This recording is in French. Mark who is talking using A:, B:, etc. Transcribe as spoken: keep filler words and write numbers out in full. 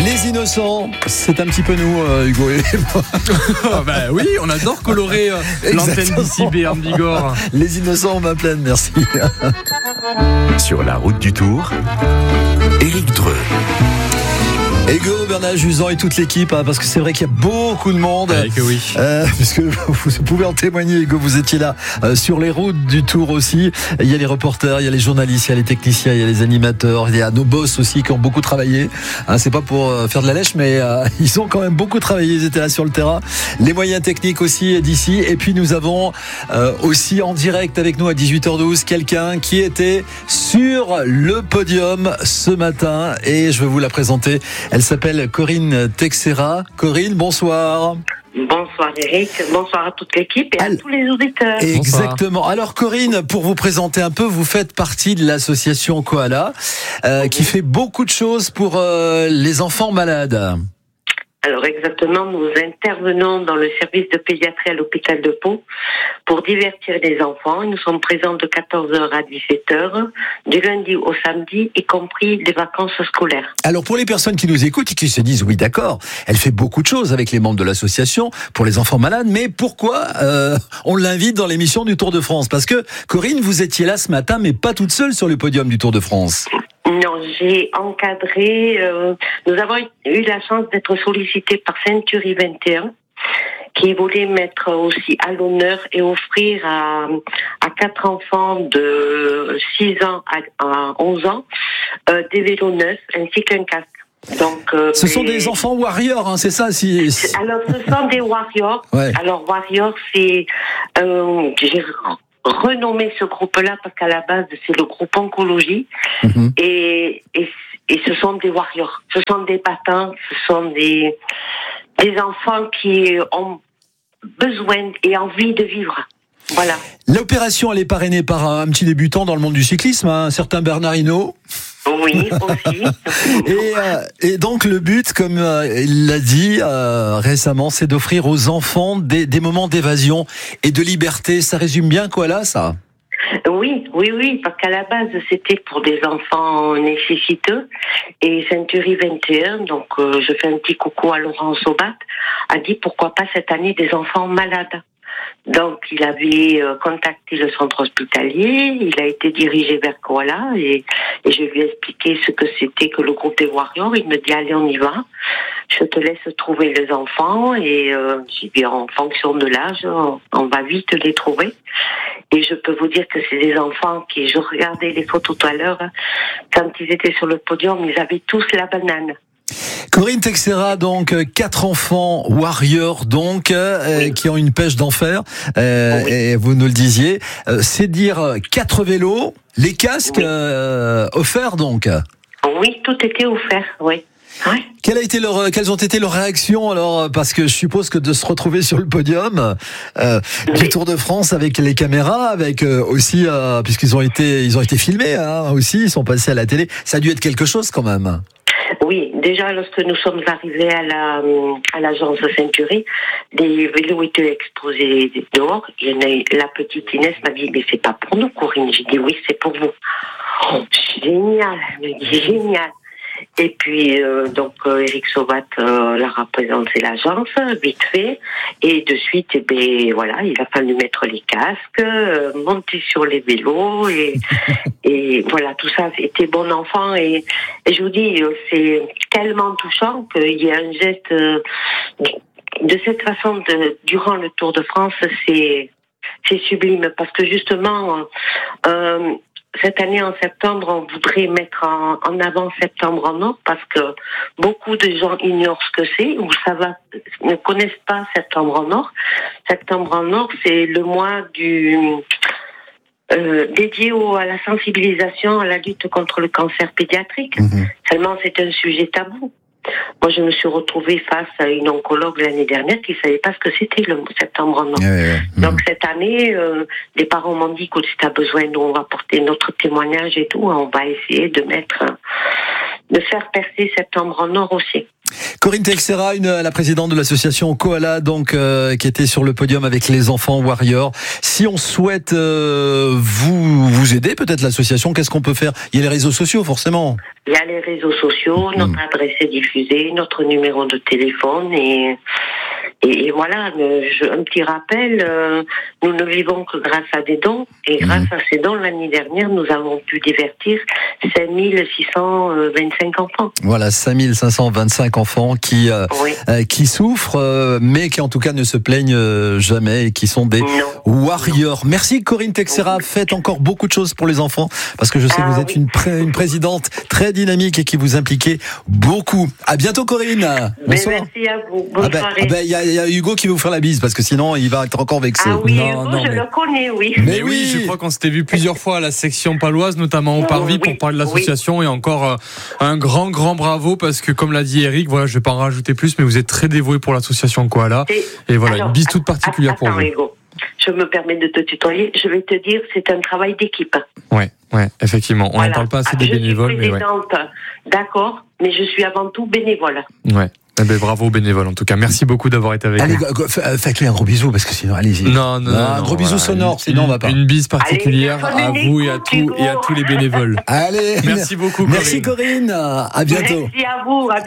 A: Les innocents, c'est un petit peu nous, euh, Hugo et moi.
B: Ah bah oui, on adore colorer euh, l'antenne d'ici Béarn Bigorre.
A: Les innocents, on m'appelle, merci.
C: Sur la route du Tour, Éric Dreux.
A: Hugo, Bernard Jusant et toute l'équipe, hein, parce que c'est vrai qu'il y a beaucoup de monde.
B: Ouais, que oui.
A: Euh, puisque vous pouvez en témoigner, Hugo, vous étiez là euh, sur les routes du Tour aussi. Il y a les reporters, il y a les journalistes, il y a les techniciens, il y a les animateurs, il y a nos boss aussi qui ont beaucoup travaillé. Hein, c'est pas pour euh, faire de la lèche, mais euh, ils ont quand même beaucoup travaillé. Ils étaient là sur le terrain. Les moyens techniques aussi d'ici. Et puis nous avons euh, aussi en direct avec nous à dix-huit heures douze quelqu'un qui était sur le podium ce matin. Et je vais vous la présenter. Elle s'appelle Corinne Texera. Corinne, bonsoir.
D: Bonsoir Eric, bonsoir à toute l'équipe et à
A: Al-
D: tous les auditeurs.
A: Exactement. Alors Corinne, pour vous présenter un peu, vous faites partie de l'association Koala, euh, qui fait beaucoup de choses pour euh, les enfants malades.
D: Alors exactement, nous intervenons dans le service de pédiatrie à l'hôpital de Pau pour divertir les enfants. Nous sommes présents de quatorze heures à dix-sept heures, du lundi au samedi, y compris les vacances scolaires.
A: Alors pour les personnes qui nous écoutent et qui se disent oui d'accord, elle fait beaucoup de choses avec les membres de l'association pour les enfants malades, mais pourquoi euh, on l'invite dans l'émission du Tour de France? Parce que Corinne, vous étiez là ce matin, mais pas toute seule sur le podium du Tour de France.
D: Non, j'ai encadré. Euh, nous avons eu la chance d'être sollicités par Century vingt et un, qui voulait mettre aussi à l'honneur et offrir à, à quatre enfants de six ans à, à onze ans euh, des vélos neufs ainsi qu'un casque. Donc, euh,
A: Ce sont
D: mais-
A: des enfants warriors, hein, c'est ça si, si-
D: Alors, ce sont des warriors.
A: Ouais.
D: Alors, warriors, c'est... Euh, j'ai renommé ce groupe-là parce qu'à la base, c'est le groupe Oncologie.
A: Mhm.
D: Et, et, et ce sont des warriors. Ce sont des battants. Ce sont des, des enfants qui ont besoin et envie de vivre. Voilà.
A: L'opération, elle est parrainée par un petit débutant dans le monde du cyclisme, hein, un certain Bernard Hinault.
D: Oui, aussi.
A: Et, euh, et donc le but, comme euh, il l'a dit euh, récemment, c'est d'offrir aux enfants des, des moments d'évasion et de liberté. Ça résume bien quoi là, ça?
D: Oui, oui, oui, parce qu'à la base, c'était pour des enfants nécessiteux. Et Century vingt et un, donc euh, je fais un petit coucou à Laurent Sobat, a dit pourquoi pas cette année des enfants malades. Donc, il avait euh, contacté le centre hospitalier, il a été dirigé vers Koala et, et je lui ai expliqué ce que c'était que le groupe des Warriors. Il me dit, allez, on y va. Je te laisse trouver les enfants et euh, j'ai dit, en fonction de l'âge, on, on va vite les trouver. Et je peux vous dire que c'est des enfants qui, je regardais les photos tout à l'heure, quand ils étaient sur le podium, ils avaient tous la banane.
A: Corinne Texera, donc euh, quatre enfants warriors, donc euh,
D: Oui.
A: qui ont une pêche d'enfer. Euh,
D: Oui.
A: Et vous nous le disiez, euh, c'est dire euh, quatre vélos, les casques
D: Oui.
A: euh, offerts donc.
D: Oui, tout était offert, oui. Ouais.
A: Quelle a été leur, euh, quelles ont été leurs réactions alors euh, parce que je suppose que de se retrouver sur le podium euh, du
D: Oui.
A: Tour de France avec les caméras, avec euh, aussi euh, puisqu'ils ont été, ils ont été filmés hein, aussi, ils sont passés à la télé. Ça a dû être quelque chose quand même.
D: Oui, déjà lorsque nous sommes arrivés à la à l'agence Century, les vélos étaient exposés dehors. Il y en a, la petite Inès m'a dit mais c'est pas pour nous, Corinne. J'ai dit oui, c'est pour vous. Oh, génial, elle me dit génial. Et puis euh, donc euh, Eric Sauvat euh, leur a présenté l'agence vite fait et de suite eh ben voilà il a fallu mettre les casques, euh, monter sur les vélos et et voilà tout ça était bon enfant et, et je vous dis euh, c'est tellement touchant qu'il y a un geste euh, de cette façon de durant le Tour de France c'est c'est sublime parce que justement euh, cette année, en septembre, on voudrait mettre en, en avant Septembre en Or parce que beaucoup de gens ignorent ce que c'est ou ça va, ne connaissent pas Septembre en Or. Septembre en Or, c'est le mois du euh, dédié au, à la sensibilisation à la lutte contre le cancer pédiatrique.
A: Mmh.
D: Seulement, c'est un sujet tabou. Moi, je me suis retrouvée face à une oncologue l'année dernière qui ne savait pas ce que c'était le Septembre en Or.
A: Ouais, ouais. Mmh.
D: Donc cette année, euh, les parents m'ont dit que si tu as besoin, nous on va porter notre témoignage et tout, on va essayer de mettre, de faire percer Septembre en Or aussi.
A: Corinne Texera, une, la présidente de l'association Koala, donc euh, qui était sur le podium avec les enfants Warriors. Si on souhaite euh, vous vous aider, peut-être l'association, qu'est-ce qu'on peut faire? Il y a les réseaux sociaux, forcément.
D: Il y a les réseaux sociaux, notre mmh. adresse est diffusée, notre numéro de téléphone et et, et voilà. Je, un petit rappel, euh, nous ne vivons que grâce à des dons et grâce mmh. à ces dons, l'année dernière, nous avons pu divertir cinq mille six cent vingt-cinq enfants.
A: Voilà, cinq mille cinq cent vingt-cinq enfants qui euh, oui. euh, qui souffrent, euh, mais qui en tout cas ne se plaignent euh, jamais et qui sont des non. warriors. Non. Merci Corinne Texera. Oui. Faites encore beaucoup de choses pour les enfants parce que je sais ah, que vous êtes oui. une, pré- une présidente très dynamique et qui vous impliquez beaucoup. À bientôt Corinne. Bonsoir.
D: Merci à vous. Bonne
A: ah ben,
D: soirée.
A: Ah ben, il y, y a Hugo qui va vous faire la bise parce que sinon il va être encore vexé.
D: Ah oui,
B: non,
D: Hugo,
B: non,
D: je
B: mais...
D: le connais, oui.
B: Mais, mais oui, je crois qu'on s'était vu plusieurs fois à la section paloise, notamment au Parvis, oui, pour parler de l'association oui. et encore euh, un grand, grand bravo parce que comme l'a dit Eric, voilà, je vais pas en rajouter plus, mais vous êtes très dévoué pour l'association Koala. Et, et voilà, alors, une bise toute particulière
D: attends,
B: pour vous.
D: Hugo. Je me permets de te tutoyer. Je vais te dire, c'est un travail d'équipe.
B: Ouais, ouais, effectivement. On n'en voilà. parle pas assez des
D: je
B: bénévoles,
D: suis présidente,
B: mais ouais.
D: D'accord, mais je suis avant tout bénévole.
B: Ouais. Eh ben, bravo aux bénévoles en tout cas. Merci beaucoup d'avoir été avec
A: allez,
B: nous.
A: Allez, faites-lui un gros bisou parce que sinon, allez-y.
B: Non, non, non.
A: Un
B: non,
A: gros bisou
B: voilà.
A: sonore,
B: une,
A: sinon on va pas.
B: Une bise particulière
D: allez,
B: à vous et à, tout, et à tous les bénévoles.
A: Allez.
B: Merci beaucoup Corinne.
A: Merci Corinne. À bientôt.
D: Merci à vous. À bientôt.